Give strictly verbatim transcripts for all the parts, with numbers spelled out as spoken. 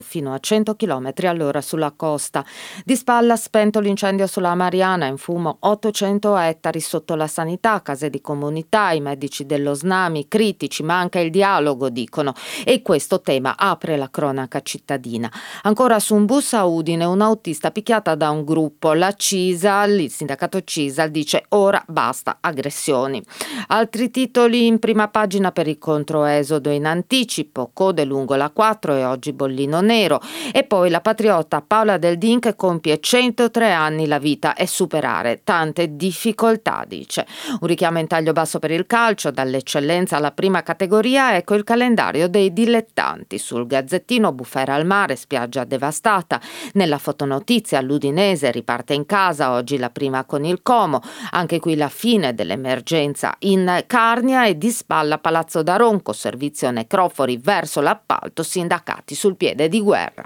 fino a cento chilometri all'ora sulla costa. Di spalla spento l'incendio sulla Mariana, in fumo ottocento ettari sotto la sanità, case di comunità, i medici dello SNAMI critici, manca il dialogo, dicono, e questo tema apre la cronaca cittadina. Ancora su un bus a Udine, un'autista picchiata da un gruppo, la CISAL, il sindacato CISAL dice ora basta aggressioni. Altri titoli in prima pagina per il controesodo in anticipo, code lungo la quattro e oggi bollino nero. E poi la patriota Paola Del Din che compie centotré anni, la vita è superare tante difficoltà, dice. Un richiamo in taglio basso per il calcio, dall'eccellenza alla prima categoria, ecco il calendario dei dilettanti. Sul Gazzettino bufera al mare, spiaggia devastata. Nella fotonotizia l'Udinese riparte in casa, oggi la prima con il Como. Anche qui la fine dell'emergenza in Carnia e di spalla Palazzo d'Aronco, servizio necrofori verso l'appalto, sindacati sul piede di guerra.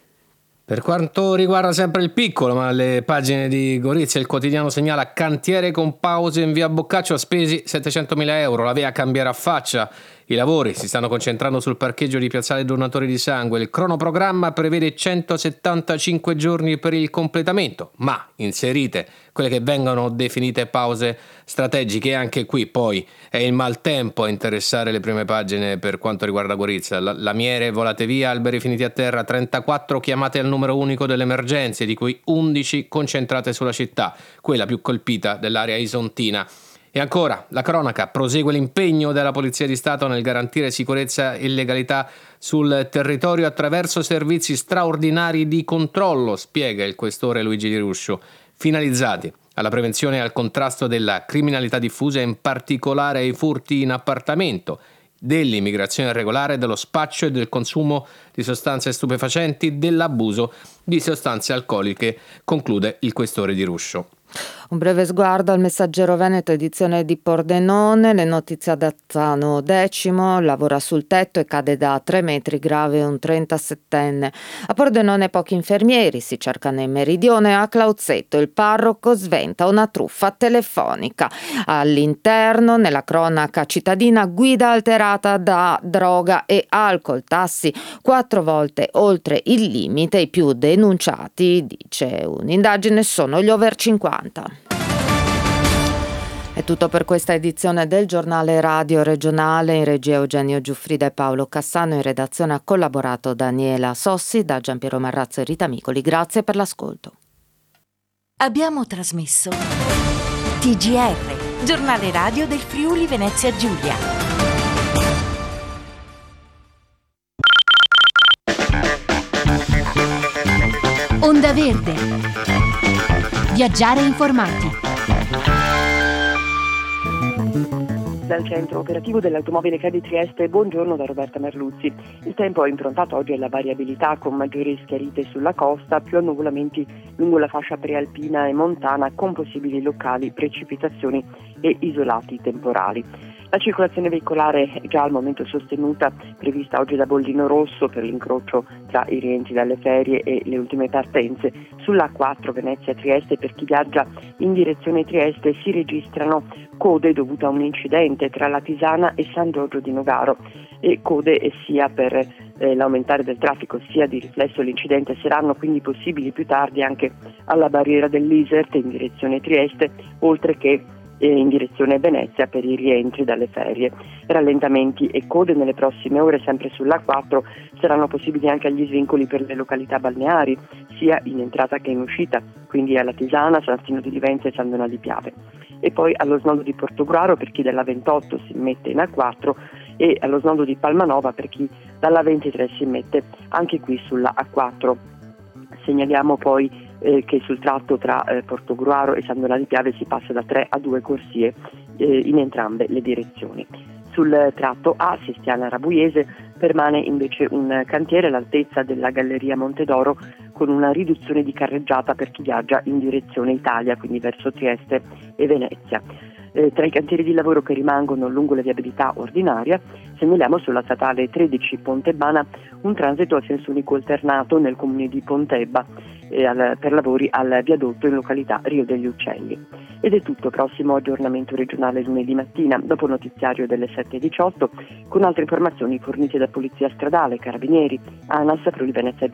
Per quanto riguarda sempre il piccolo, ma le pagine di Gorizia, il quotidiano segnala cantiere con pause in via Boccaccio, spesi settecentomila euro, la via cambierà faccia. I lavori si stanno concentrando sul parcheggio di Piazzale Donatori di Sangue. Il cronoprogramma prevede centosettantacinque giorni per il completamento, ma inserite quelle che vengono definite pause strategiche. E anche qui poi è il maltempo a interessare le prime pagine per quanto riguarda Gorizia. La- lamiere volate via, alberi finiti a terra, trentaquattro chiamate al numero unico delle emergenze, di cui undici concentrate sulla città, quella più colpita dell'area isontina. E ancora, la cronaca, prosegue l'impegno della Polizia di Stato nel garantire sicurezza e legalità sul territorio attraverso servizi straordinari di controllo, spiega il questore Luigi Di Ruscio, finalizzati alla prevenzione e al contrasto della criminalità diffusa, in particolare ai furti in appartamento, dell'immigrazione irregolare, dello spaccio e del consumo di sostanze stupefacenti, dell'abuso di sostanze alcoliche, conclude il questore Di Ruscio. Un breve sguardo al Messaggero Veneto, edizione di Pordenone, le notizie da Zano Decimo, lavora sul tetto e cade da tre metri, grave un trentasettenne. A Pordenone pochi infermieri, si cercano in meridione. A Clauzetto il parroco sventa una truffa telefonica. All'interno, nella cronaca cittadina, guida alterata da droga e alcol, tassi quattro volte oltre il limite, i più denunciati, dice un'indagine, sono gli over cinquanta. È tutto per questa edizione del giornale radio regionale. In regia Eugenio Giuffrida e Paolo Cassano, in redazione ha collaborato Daniela Sossi. Da Giampiero Marrazzo e Rita Micoli, grazie per l'ascolto. Abbiamo trasmesso T G R, giornale radio del Friuli Venezia Giulia. Onda Verde. Viaggiare informati. Dal centro operativo dell'automobile C A D Trieste, buongiorno da Roberta Merluzzi. Il tempo è improntato oggi alla variabilità, con maggiori schiarite sulla costa, più annuvolamenti lungo la fascia prealpina e montana, con possibili locali precipitazioni e isolati temporali. La circolazione veicolare è già al momento sostenuta, prevista oggi da Bollino Rosso per l'incrocio tra i rientri dalle ferie e le ultime partenze. Sulla A quattro Venezia-Trieste, per chi viaggia in direzione Trieste, si registrano code dovute a un incidente tra la Tisana e San Giorgio di Nogaro, e code sia per eh, l'aumentare del traffico sia di riflesso l'incidente saranno quindi possibili più tardi anche alla barriera dell'Isert in direzione Trieste, oltre che in direzione Venezia per i rientri dalle ferie. Rallentamenti e code nelle prossime ore sempre sull'A quattro saranno possibili anche agli svincoli per le località balneari, sia in entrata che in uscita, quindi alla Tisana, San Stino di Livenza e San Donà di Piave. E poi allo snodo di Portogruaro per chi dalla ventotto si mette in A quattro, e allo snodo di Palmanova per chi dalla ventitré si mette anche qui sulla A quattro. Segnaliamo poi eh, che sul tratto tra eh, Portogruaro e San Donà di Piave si passa da tre a due corsie eh, in entrambe le direzioni. Sul tratto A Sestiana-Rabuiese permane invece un cantiere all'altezza della Galleria Montedoro, con una riduzione di carreggiata per chi viaggia in direzione Italia, quindi verso Trieste e Venezia. Eh, tra i cantieri di lavoro che rimangono lungo la viabilità ordinaria, segnaliamo sulla statale tredici Pontebana un transito a senso unico alternato nel comune di Pontebba eh, al, per lavori al viadotto in località Rio degli Uccelli. Ed è tutto, prossimo aggiornamento regionale lunedì mattina, dopo notiziario delle sette e diciotto, con altre informazioni fornite da Polizia Stradale, Carabinieri, ANAS, Friuli Venezia